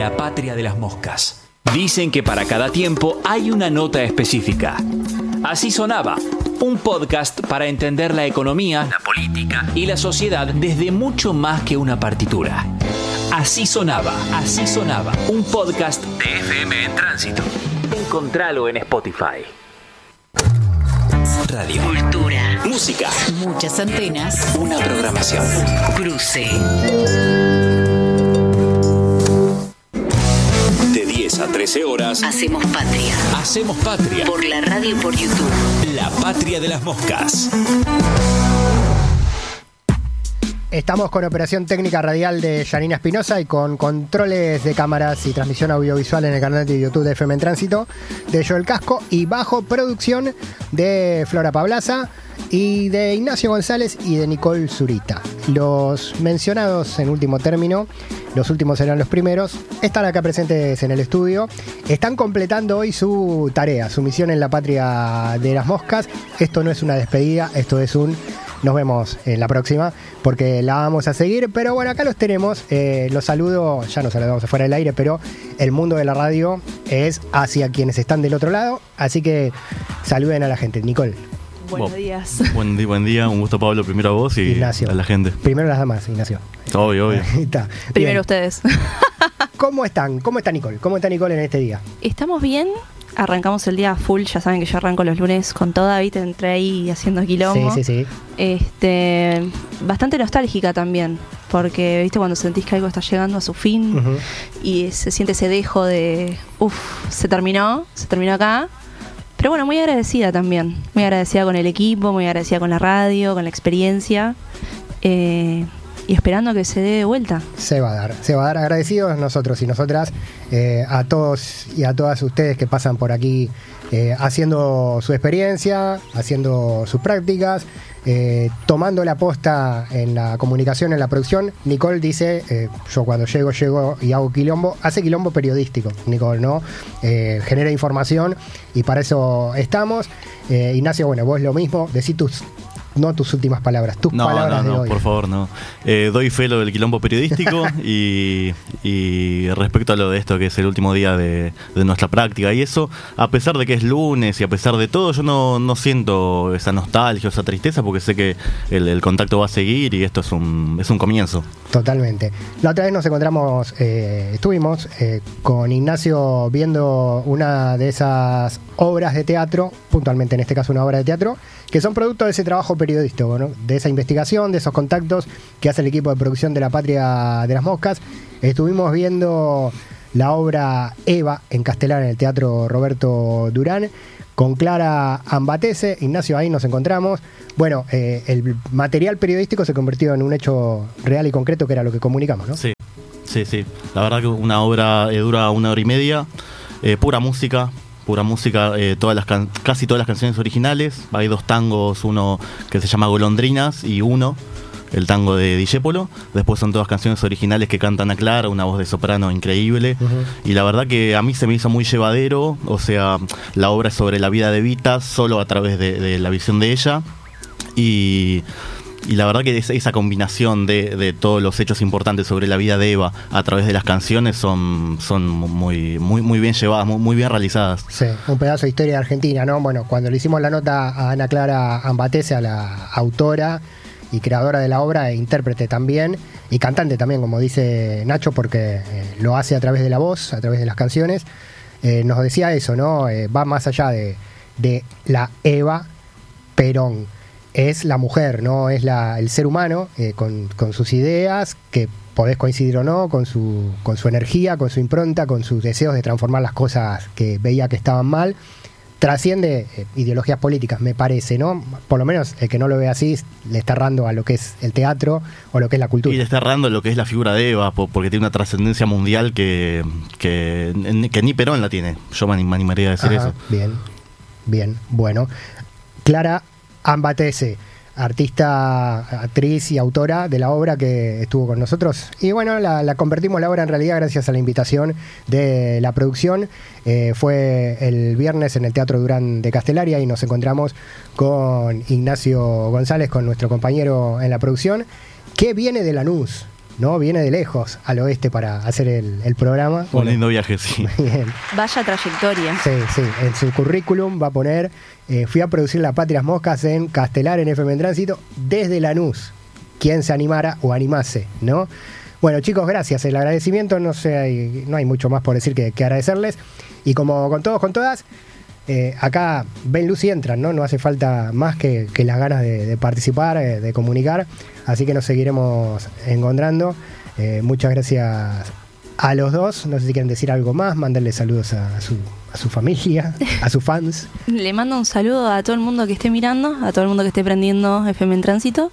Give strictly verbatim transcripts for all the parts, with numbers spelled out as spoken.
la patria de las moscas. Dicen que para cada tiempo hay una nota específica. Así sonaba, un podcast para entender la economía, la política y la sociedad desde mucho más que una partitura. Así sonaba, así sonaba, un podcast de F M en Tránsito. Encontralo en Spotify. Radio. Cultura. Música. Muchas antenas. Una programación. Cruce. De diez a trece horas. Hacemos patria. Hacemos patria. Por la radio y por YouTube. La patria de las moscas. Estamos con operación técnica radial de Janina Espinosa y con controles de cámaras y transmisión audiovisual en el canal de YouTube de F M en Tránsito de Joel Casco y bajo producción de Flora Pablaza y de Ignacio González y de Nicole Zurita. Los mencionados en último término, los últimos serán los primeros, están acá presentes en el estudio, están completando hoy su tarea, su misión en la patria de las moscas. Esto no es una despedida, esto es un... Nos vemos en la próxima, porque la vamos a seguir. Pero bueno, acá los tenemos. Eh, los saludo, ya nos saludamos afuera del aire, pero el mundo de la radio es hacia quienes están del otro lado. Así que saluden a la gente. Nicole. Buenos días. Buen día, buen día. Un gusto, Pablo, primero a vos y Ignacio. A la gente. Primero las damas, Ignacio. Obvio, obvio. Ahí está. Primero Bien. ustedes. ¿Cómo están? ¿Cómo está Nicole? ¿Cómo está Nicole en este día? Estamos bien. Arrancamos el día full. Ya saben que yo arranco los lunes con toda, ¿viste? Entré ahí haciendo quilombo. Sí, sí, sí. Este, bastante nostálgica también. Porque, ¿viste? Cuando sentís que algo está llegando a su fin Uh-huh. y se siente ese dejo de, uff, se terminó, se terminó acá. Pero bueno, muy agradecida también. Muy agradecida con el equipo, muy agradecida con la radio, con la experiencia. Eh... Y esperando que se dé de vuelta. Se va a dar, se va a dar. Agradecidos nosotros y nosotras eh, a todos y a todas ustedes que pasan por aquí eh, haciendo su experiencia, haciendo sus prácticas, eh, tomando la posta en la comunicación, en la producción. Nicole dice, eh, yo cuando llego, llego y hago quilombo. Hace quilombo periodístico, Nicole, ¿no? Eh, genera información y para eso estamos. Eh, Ignacio, bueno, vos lo mismo, decí tus... No tus últimas palabras, tus No, palabras no, de no, hoy. por favor, no. Eh, doy fe lo del quilombo periodístico y, y respecto a lo de esto que es el último día de, de nuestra práctica y eso, a pesar de que es lunes y a pesar de todo, yo no, no siento esa nostalgia o esa tristeza porque sé que el, el contacto va a seguir y esto es un, es un comienzo. Totalmente. La otra vez nos encontramos, eh, estuvimos eh, con Ignacio viendo una de esas obras de teatro, puntualmente en este caso una obra de teatro, que son producto de ese trabajo periodístico, ¿no? De esa investigación, de esos contactos que hace el equipo de producción de La Patria de las Moscas. Estuvimos viendo la obra Eva en Castelar en el Teatro Roberto Durán, con Clara Ambatese. Ignacio, ahí nos encontramos. Bueno, eh, el material periodístico se convirtió en un hecho real y concreto que era lo que comunicamos, ¿no? Sí, sí, sí. La verdad que una obra eh, dura una hora y media, eh, pura música. Pura música, eh, todas las can- casi todas las canciones originales. Hay dos tangos, uno que se llama Golondrinas y uno, el tango de Discépolo. Después son todas canciones originales que cantan a Clara, una voz de soprano increíble. Uh-huh. Y la verdad que a mí se me hizo muy llevadero. O sea, la obra es sobre la vida de Vita, solo a través de, de la visión de ella. Y... Y la verdad que esa combinación de, de todos los hechos importantes sobre la vida de Eva a través de las canciones son, son muy, muy, muy bien llevadas, muy, muy bien realizadas. Sí, un pedazo de historia de Argentina, ¿no? Bueno, cuando le hicimos la nota a Ana Clara Ambatese, a la autora y creadora de la obra, e intérprete también, y cantante también, como dice Nacho, porque eh, lo hace a través de la voz, a través de las canciones, eh, nos decía eso, ¿no? Eh, va más allá de, de la Eva Perón. Es la mujer, ¿no? Es la, el ser humano eh, con, con sus ideas, que podés coincidir o no, con su, con su energía, con su impronta, con sus deseos de transformar las cosas que veía que estaban mal. Trasciende eh, ideologías políticas, me parece, ¿no? Por lo menos el que no lo ve así le está errando a lo que es el teatro o lo que es la cultura. Y le está errando lo que es la figura de Eva, porque tiene una trascendencia mundial que, que, que ni Perón la tiene. Yo me animaría a decir Ajá, eso. Bien, bien, bueno. Clara Ambatese, artista, actriz y autora de la obra que estuvo con nosotros. Y bueno, la, la convertimos la obra en realidad gracias a la invitación de la producción. Eh, fue el viernes en el Teatro Durán de Castelaria y nos encontramos con Ignacio González, con nuestro compañero en la producción, que viene de Lanús. ¿no? Viene de lejos al oeste para hacer el, el programa. Un Bueno, lindo viaje, sí. bien. Vaya trayectoria. Sí, sí, en su currículum va a poner, eh, fui a producir La Patria Las Moscas en Castelar, en F M en Tránsito, desde Lanús. Quien se animara o animase, ¿no? Bueno, chicos, gracias. El agradecimiento, no sé, hay, no hay mucho más por decir que, que agradecerles. Y como con todos, con todas, eh, acá ven luz y entran, ¿no? No hace falta más que, que las ganas de, de participar, eh, de comunicar. Así que nos seguiremos encontrando. Eh, muchas gracias a los dos. No sé si quieren decir algo más, mandarle saludos a, a, su, a su familia, a sus fans. Le mando un saludo a todo el mundo que esté mirando, a todo el mundo que esté prendiendo F M en Tránsito.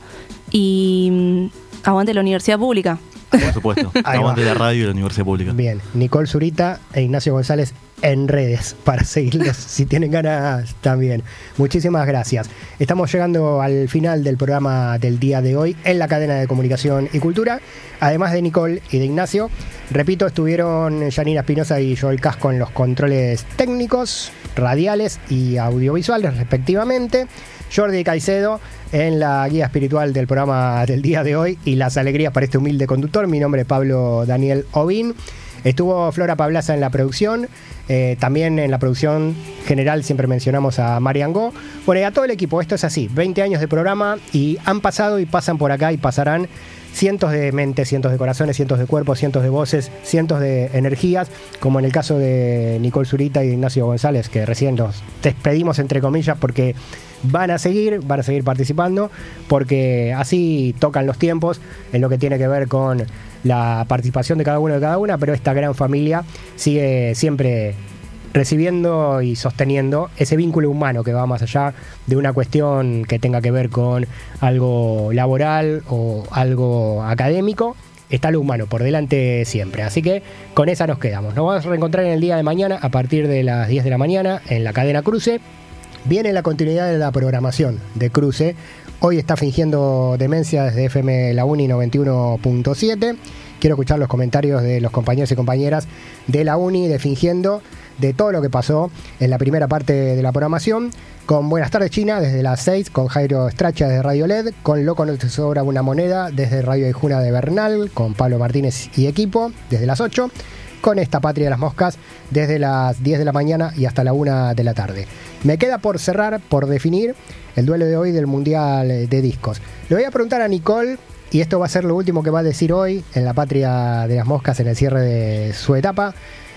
Y mm, aguante la universidad pública. Por supuesto. Ahí Aguante va. la radio y la universidad pública. Bien, Nicole Zurita e Ignacio González en redes para seguirlos si tienen ganas también. Muchísimas gracias. Estamos llegando al final del programa del día de hoy en la cadena de comunicación y cultura. Además de Nicole y de Ignacio, repito, estuvieron Yanina Espinosa y Joel Casco en los controles técnicos, radiales y audiovisuales respectivamente. Jordi Caicedo en la guía espiritual del programa del día de hoy y las alegrías para este humilde conductor. Mi nombre es Pablo Daniel Ovín. Estuvo Flora Pablaza en la producción, eh, también en la producción general siempre mencionamos a Marian Go. Bueno, y a todo el equipo, esto es así, veinte años de programa y han pasado y pasan por acá y pasarán cientos de mentes, cientos de corazones, cientos de cuerpos, cientos de voces, cientos de energías, como en el caso de Nicole Zurita y Ignacio González, que recién los despedimos entre comillas porque van a seguir, van a seguir participando, porque así tocan los tiempos en lo que tiene que ver con la participación de cada uno de cada una, pero esta gran familia sigue siempre recibiendo y sosteniendo ese vínculo humano que va más allá de una cuestión que tenga que ver con algo laboral o algo académico. Está lo humano por delante siempre. Así que con esa nos quedamos. Nos vamos a reencontrar en el día de mañana a partir de las diez de la mañana en la cadena Cruce. Viene la continuidad de la programación de Cruce. Hoy está fingiendo demencia desde F M La Uni noventa y uno punto siete. Quiero escuchar los comentarios de los compañeros y compañeras de La Uni de Fingiendo, de todo lo que pasó en la primera parte de la programación, con Buenas tardes China desde las seis, con Jairo Stracha desde Radio L E D, con Loco no te sobra una moneda desde Radio Aijuna de Bernal, con Pablo Martínez y equipo desde las ocho, con Esta Patria de las Moscas desde las diez de la mañana y hasta la una de la tarde. Me queda por cerrar, por definir el duelo de hoy del Mundial de Discos. Le voy a preguntar a Nicole, y esto va a ser lo último que va a decir hoy en La Patria de las Moscas en el cierre de su etapa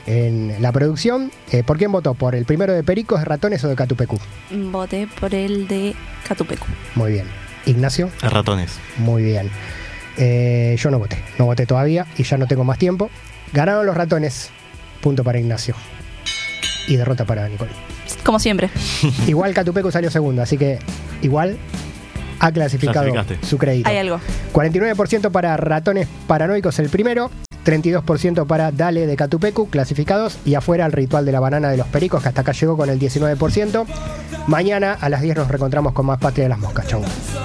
en la producción. Eh, ¿Por quién votó? ¿Por el primero de Pericos, de Ratones o de Catupecu? Voté por el de Catupecu. Muy bien. Ignacio. A Ratones. Muy bien. Eh, yo no voté, no voté todavía y ya no tengo más tiempo. Ganaron los Ratones. Punto para Ignacio. Y derrota para Nicole. Como siempre. Igual Catupecu salió segundo, así que igual ha clasificado Clasificaste. su crédito. Hay algo. cuarenta y nueve por ciento para Ratones Paranoicos el primero, treinta y dos por ciento para Dale de Catupecu, clasificados, y afuera el Ritual de la Banana de los Pericos, que hasta acá llegó con el diecinueve por ciento. Mañana a las diez nos reencontramos con más Patria de las Moscas. Chau.